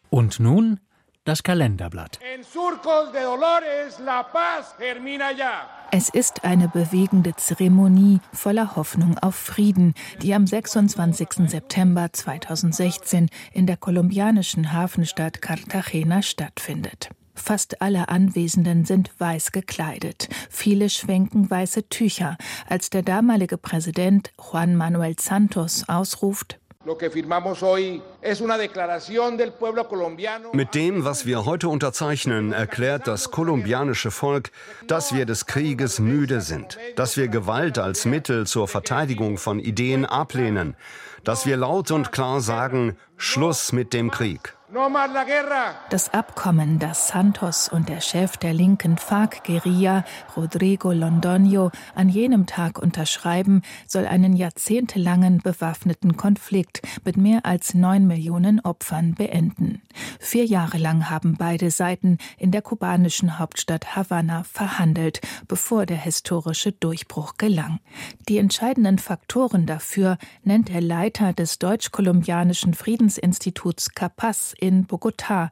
Und nun das Kalenderblatt. Es ist eine bewegende Zeremonie voller Hoffnung auf Frieden, die am 26. September 2016 in der kolumbianischen Hafenstadt Cartagena stattfindet. Fast alle Anwesenden sind weiß gekleidet. Viele schwenken weiße Tücher, als der damalige Präsident Juan Manuel Santos ausruft: Mit dem, was wir heute unterzeichnen, erklärt das kolumbianische Volk, dass wir des Krieges müde sind, dass wir Gewalt als Mittel zur Verteidigung von Ideen ablehnen, dass wir laut und klar sagen: Schluss mit dem Krieg. Das Abkommen, das Santos und der Chef der linken FARC-Guerilla, Rodrigo Londoño, an jenem Tag unterschreiben, soll einen jahrzehntelangen bewaffneten Konflikt mit mehr als 9 Millionen Opfern beenden. 4 Jahre lang haben beide Seiten in der kubanischen Hauptstadt Havanna verhandelt, bevor der historische Durchbruch gelang. Die entscheidenden Faktoren dafür nennt der Leiter des deutsch-kolumbianischen Friedensinstituts CAPAZ in Bogotá,